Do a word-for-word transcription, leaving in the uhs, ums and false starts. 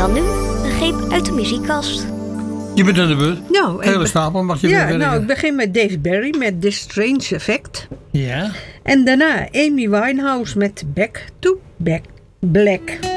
Dan nu een greep uit de muziekkast. Je bent aan de beurt. Nou, Hele be- stapel mag je ja, weer nou, ik werken. begin met Dave Barry met This Strange Effect. Ja. En daarna Amy Winehouse met Back to Back Black.